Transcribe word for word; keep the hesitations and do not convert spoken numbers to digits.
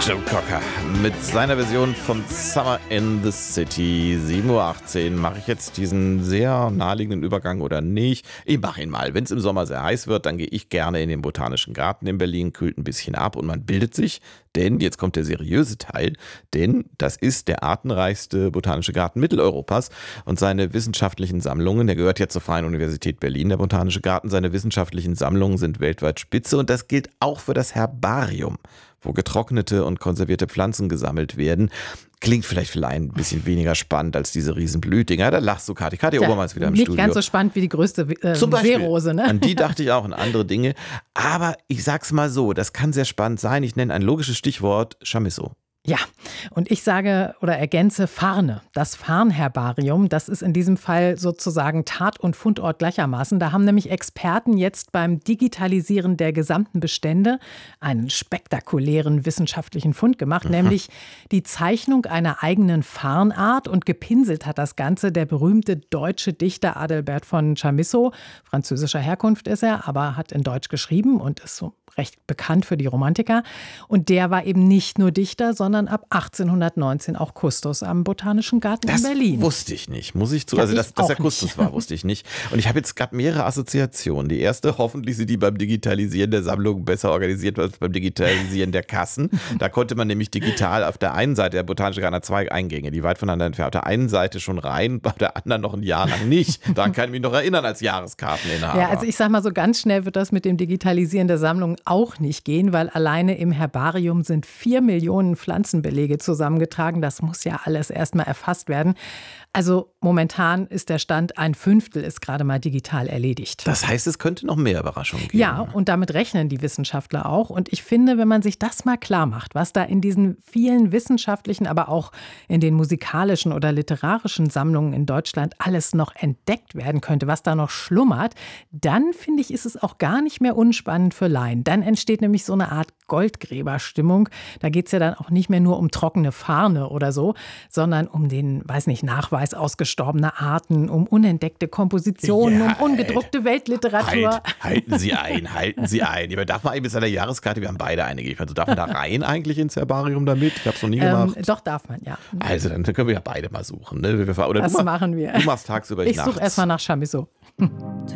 Joe Cocker mit seiner Version von Summer in the City. sieben Uhr achtzehn. Mache ich jetzt diesen sehr naheliegenden Übergang oder nicht? Ich mache ihn mal. Wenn es im Sommer sehr heiß wird, dann gehe ich gerne in den Botanischen Garten in Berlin, kühlt ein bisschen ab und man bildet sich. Denn, jetzt kommt der seriöse Teil, denn das ist der artenreichste Botanische Garten Mitteleuropas und seine wissenschaftlichen Sammlungen, der gehört ja zur Freien Universität Berlin, der Botanische Garten, seine wissenschaftlichen Sammlungen sind weltweit spitze und das gilt auch für das Herbarium, wo getrocknete und konservierte Pflanzen gesammelt werden. Klingt vielleicht für einen ein bisschen weniger spannend als diese Riesenblütdinger. Da lachst du, Kathi. Kathi Obermann ist wieder im nicht Studio. Nicht ganz so spannend wie die größte äh, Zum Beispiel, Seerose. Ne? An die dachte ich auch, an andere Dinge. Aber ich sag's mal so, das kann sehr spannend sein. Ich nenne ein logisches Stichwort Chamisso. Ja, und ich sage oder ergänze Farne. Das Farnherbarium, das ist in diesem Fall sozusagen Tat und Fundort gleichermaßen. Da haben nämlich Experten jetzt beim Digitalisieren der gesamten Bestände einen spektakulären wissenschaftlichen Fund gemacht, mhm. nämlich die Zeichnung einer eigenen Farnart. Und gepinselt hat das Ganze der berühmte deutsche Dichter Adalbert von Chamisso. Französischer Herkunft ist er, aber hat in Deutsch geschrieben und ist so recht bekannt für die Romantiker. Und der war eben nicht nur Dichter, sondern ab achtzehnhundertneunzehn auch Kustos am Botanischen Garten das in Berlin. Das wusste ich nicht, muss ich zu. Ja, also, ich dass, dass er auch Kustos nicht. war, wusste ich nicht. Und ich habe jetzt gerade mehrere Assoziationen. Die erste, hoffentlich sind die beim Digitalisieren der Sammlung besser organisiert als beim Digitalisieren der Kassen. Da konnte man nämlich digital auf der einen Seite, der Botanische Garten hat zwei Eingänge, die weit voneinander entfernt. Auf der einen Seite schon rein, bei der anderen noch ein Jahr lang nicht. Daran kann ich mich noch erinnern als Jahreskarteninhaber. Ja, also ich sag mal so, ganz schnell wird das mit dem Digitalisieren der Sammlung auch nicht gehen, weil alleine im Herbarium sind vier Millionen Pflanzenbelege zusammengetragen. Das muss ja alles erstmal erfasst werden. Also momentan ist der Stand, ein Fünftel ist gerade mal digital erledigt. Das heißt, es könnte noch mehr Überraschungen geben. Ja, und damit rechnen die Wissenschaftler auch. Und ich finde, wenn man sich das mal klar macht, was da in diesen vielen wissenschaftlichen, aber auch in den musikalischen oder literarischen Sammlungen in Deutschland alles noch entdeckt werden könnte, was da noch schlummert, dann finde ich, ist es auch gar nicht mehr unspannend für Laien. Dann entsteht nämlich so eine Art Goldgräberstimmung. Da geht es ja dann auch nicht mehr nur um trockene Farne oder so, sondern um den, weiß nicht, Nachweis ausgestorbener Arten, um unentdeckte Kompositionen, ja, um ungedruckte Weltliteratur. Halt, halten Sie ein, halten Sie ein. Darf man eigentlich mit seiner Jahreskarte, wir haben beide eine gegeben, also darf man da rein eigentlich ins Herbarium damit? Ich habe es noch nie gemacht. Ähm, doch, darf man, ja. Also dann können wir ja beide mal suchen. Ne? Oder das du machen wir. Du machst tagsüber, ich Ich suche erstmal nach Chamisso.